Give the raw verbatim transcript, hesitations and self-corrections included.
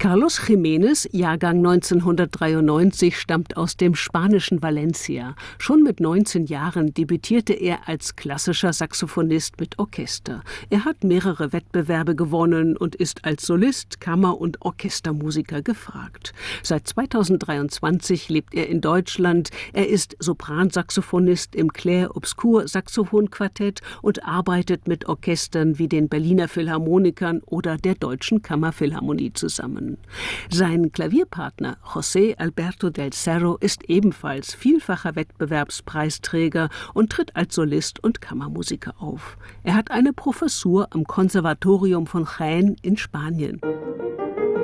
Carlos Jiménez, Jahrgang neunzehnhundertdreiundneunzig, stammt aus dem spanischen Valencia. Schon mit neunzehn Jahren debütierte er als klassischer Saxophonist mit Orchester. Er hat mehrere Wettbewerbe gewonnen und ist als Solist, Kammer- und Orchestermusiker gefragt. Seit zweitausenddreiundzwanzig lebt er in Deutschland. Er ist Sopransaxophonist im Clair-Obscur-Saxophon-Quartett und arbeitet mit Orchestern wie den Berliner Philharmonikern oder der Deutschen Kammerphilharmonie zusammen. Sein Klavierpartner José Alberto del Cerro ist ebenfalls vielfacher Wettbewerbspreisträger und tritt als Solist und Kammermusiker auf. Er hat eine Professur am Konservatorium von Jaén in Spanien.